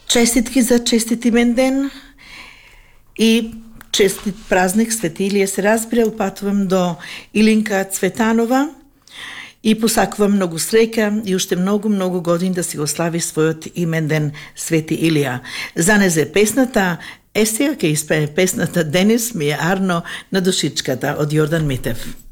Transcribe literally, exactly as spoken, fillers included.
Честитки за честит имен ден и честит празник Свети Илија се разбира. Упатувам до Илинка Цветанова и посакувам многу среќа и уште многу, многу години да си го слави својот имен ден Свети Илија. За незе песната, е сега ќе испее песната Денес ми е арно на душичката од Јордан Митев.